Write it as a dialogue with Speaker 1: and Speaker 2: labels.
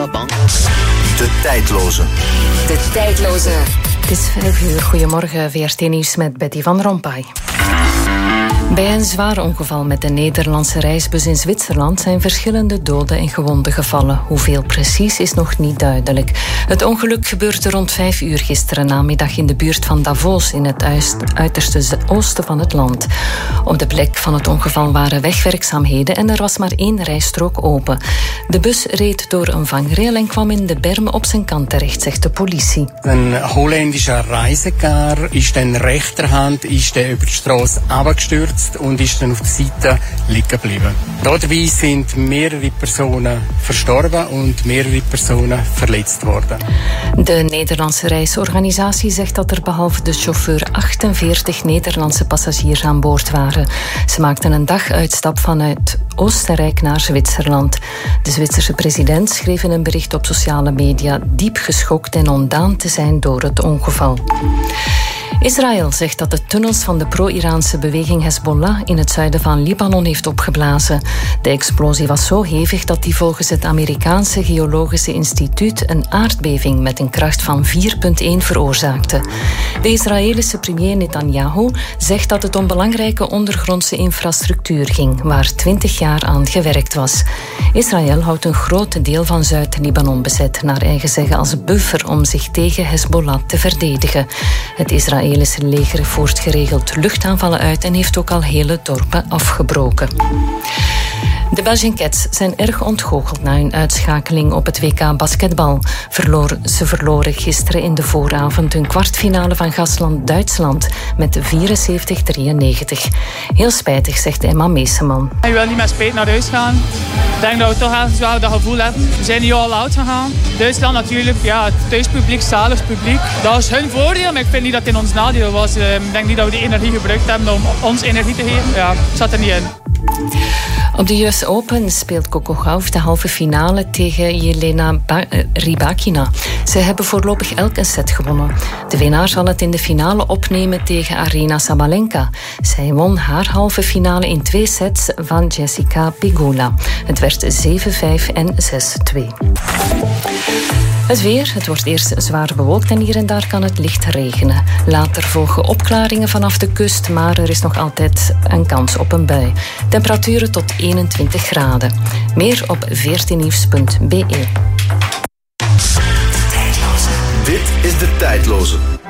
Speaker 1: De tijdloze.
Speaker 2: De tijdloze.
Speaker 3: Het is 5:00. Goedemorgen, VRT Nieuws met Betty van Rompuy. Bij een zwaar ongeval met de Nederlandse reisbus in Zwitserland zijn verschillende doden en gewonden gevallen. Hoeveel precies is nog niet duidelijk. Het ongeluk gebeurde rond 5:00 gisteren namiddag in de buurt van Davos in het uiterste oosten van het land. Op de plek van het ongeval waren wegwerkzaamheden en er was maar 1 rijstrook open. De bus reed door een vangrail en kwam in de berm op zijn kant terecht, zegt de politie.
Speaker 4: Een Holländischer Reisecar ist dann rechterhand über die Straße abgestürzt und ist dann auf der Seite liegen geblieben. Dabei sind mehrere Personen verstorben und mehrere Personen verletzt worden.
Speaker 3: De Nederlandse reisorganisatie zegt dat er behalve de chauffeur 48 Nederlandse passagiers aan boord waren. Ze maakten een daguitstap vanuit Oostenrijk naar Zwitserland. De Zwitserse president schreef in een bericht op sociale media diep geschokt en ontdaan te zijn door het ongeval. Israël zegt dat de tunnels van de pro-Iraanse beweging Hezbollah in het zuiden van Libanon heeft opgeblazen. De explosie was zo hevig dat die volgens het Amerikaanse Geologische Instituut een aardbeving met een kracht van 4,1 veroorzaakte. De Israëlische premier Netanyahu zegt dat het om belangrijke ondergrondse infrastructuur ging, waar 20 jaar aan gewerkt was. Israël houdt een groot deel van Zuid-Libanon bezet, naar eigen zeggen als buffer om zich tegen Hezbollah te verdedigen. Het Israëlische leger voert geregeld luchtaanvallen uit en heeft ook al hele dorpen afgebroken. De Belgian Cats zijn erg ontgoocheld na hun uitschakeling op het WK basketbal. Ze verloren gisteren in de vooravond hun kwartfinale van gastland Duitsland met 74-93. Heel spijtig, zegt Emma Meeseman.
Speaker 5: Je wil niet meer spijt naar huis gaan. Ik denk dat we toch ergens wel dat gevoel hebben. We zijn niet all out gegaan. Duitsland natuurlijk, ja, het thuispubliek, zalig publiek. Dat is hun voordeel, maar ik vind niet dat het in ons nadeel was. Ik denk niet dat we die energie gebruikt hebben om ons energie te geven. Ja, zat er niet in.
Speaker 3: Op de US Open speelt Coco Gauff de halve finale tegen Jelena Rybakina. Ze hebben voorlopig elk een set gewonnen. De winnaar zal het in de finale opnemen tegen Aryna Sabalenka. Zij won haar halve finale in 2 sets van Jessica Pegula. Het werd 7-5 en 6-2. Het weer, het wordt eerst zwaar bewolkt en hier en daar kan het licht regenen. Later volgen opklaringen vanaf de kust, maar er is nog altijd een kans op een bui. Temperaturen tot 21 graden. Meer op vrtnieuws.be.
Speaker 1: Dit is De Tijdloze.